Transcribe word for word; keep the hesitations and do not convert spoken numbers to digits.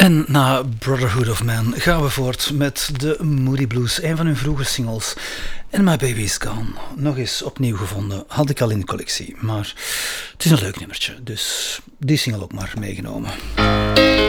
En na Brotherhood of Man gaan we voort met de Moody Blues, een van hun vroege singles. And My Baby Is Gone, nog eens opnieuw gevonden, had ik al in de collectie. Maar het is een leuk nummertje, dus die single ook maar meegenomen.